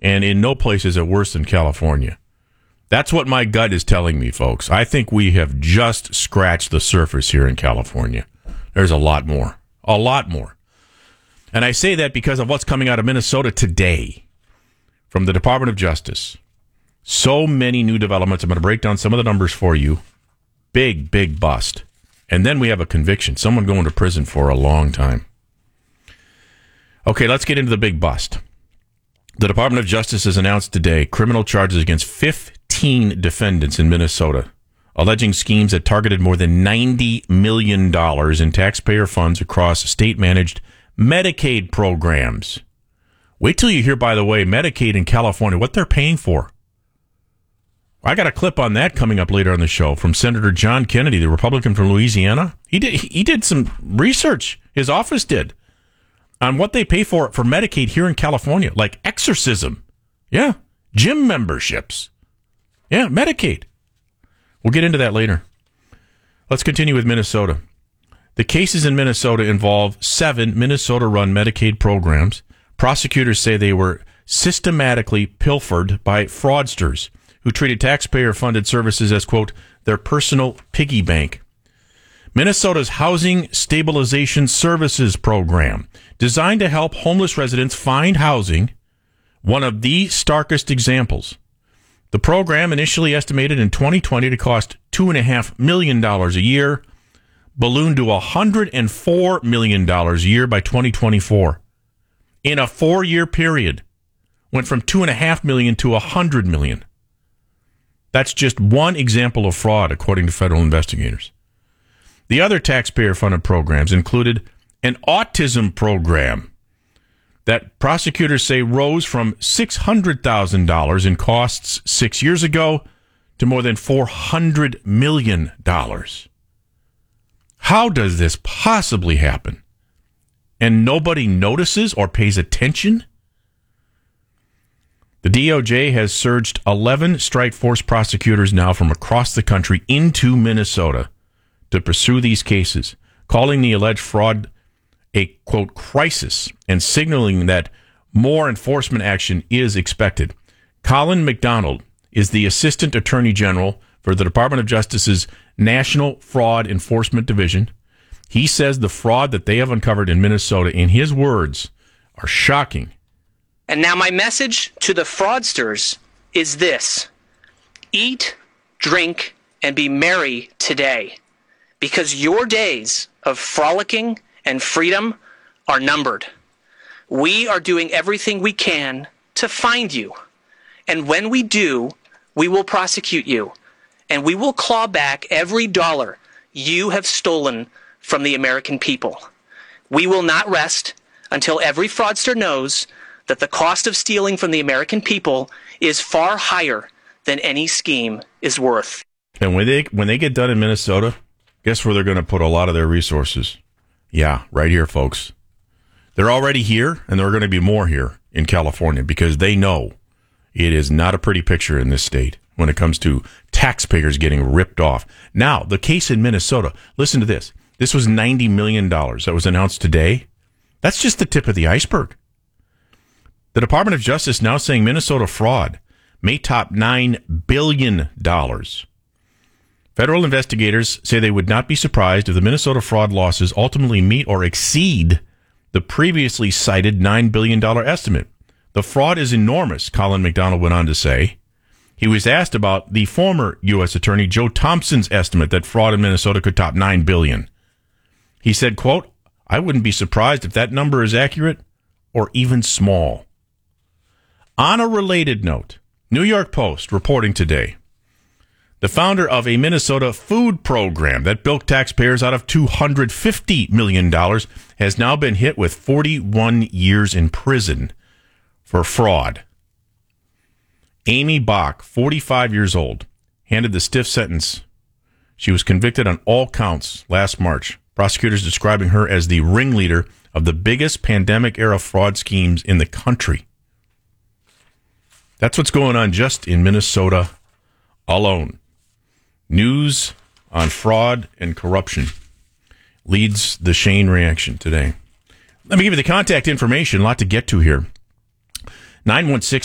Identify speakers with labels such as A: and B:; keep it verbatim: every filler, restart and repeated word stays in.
A: And in no place is it worse than California. That's what my gut is telling me, folks. I think we have just scratched the surface here in California. There's a lot more. A lot more. And I say that because of what's coming out of Minnesota today from the Department of Justice. So many new developments. I'm going to break down some of the numbers for you. Big, big bust. And then we have a conviction. Someone going to prison for a long time. Okay, let's get into the big bust. The Department of Justice has announced today criminal charges against fifteen defendants in Minnesota, alleging schemes that targeted more than ninety million dollars in taxpayer funds across state-managed Medicaid programs. Wait till you hear, by the way, Medicaid in California, what they're paying for. I got a clip on that coming up later on the show from Senator John Kennedy, the Republican from Louisiana. He did he did some research, his office did, on what they pay for for Medicaid here in California, like exorcism. Yeah, gym memberships. Yeah, Medicaid. We'll get into that later. Let's continue with Minnesota. The cases in Minnesota involve seven Minnesota-run Medicaid programs. Prosecutors say they were systematically pilfered by fraudsters who treated taxpayer-funded services as, quote, their personal piggy bank. Minnesota's Housing Stabilization Services Program, designed to help homeless residents find housing, one of the starkest examples. The program, initially estimated in twenty twenty to cost two point five million dollars a year, ballooned to one hundred four million dollars a year by twenty twenty-four. In a four-year period, went from two point five million dollars to one hundred million dollars. That's just one example of fraud, according to federal investigators. The other taxpayer-funded programs included an autism program that prosecutors say rose from six hundred thousand dollars in costs six years ago to more than four hundred million dollars. How does this possibly happen? And nobody notices or pays attention? The D O J has surged eleven strike force prosecutors now from across the country into Minnesota to pursue these cases, calling the alleged fraud a, quote, crisis, and signaling that more enforcement action is expected. Colin McDonald is the Assistant Attorney General for the Department of Justice's National Fraud Enforcement Division. He says the fraud that they have uncovered in Minnesota, in his words, are shocking.
B: And now my message to the fraudsters is this: eat, drink, and be merry today, because your days of frolicking and freedom are numbered. We are doing everything we can to find you. And when we do, we will prosecute you. And we will claw back every dollar you have stolen from the American people. We will not rest until every fraudster knows that the cost of stealing from the American people is far higher than any scheme is worth.
A: And when they when they get done in Minnesota, guess where they're going to put a lot of their resources? Yeah, right here, folks. They're already here, and there are going to be more here in California because they know it is not a pretty picture in this state when it comes to taxpayers getting ripped off. Now, the case in Minnesota, listen to this. This was ninety million dollars that was announced today. That's just the tip of the iceberg. The Department of Justice now saying Minnesota fraud may top nine billion dollars. Federal investigators say they would not be surprised if the Minnesota fraud losses ultimately meet or exceed the previously cited nine billion dollars estimate. The fraud is enormous, Colin McDonald went on to say. He was asked about the former U S Attorney Joe Thompson's estimate that fraud in Minnesota could top nine billion dollars. He said, quote, I wouldn't be surprised if that number is accurate or even small. On a related note, New York Post reporting today, the founder of a Minnesota food program that bilked taxpayers out of two hundred fifty million dollars has now been hit with forty-one years in prison for fraud. Amy Bach, forty-five years old, handed the stiff sentence. She was convicted on all counts last March. Prosecutors describing her as the ringleader of the biggest pandemic-era fraud schemes in the country. That's what's going on just in Minnesota alone. News on fraud and corruption leads the Shane reaction today. Let me give you the contact information. A lot to get to here. nine one six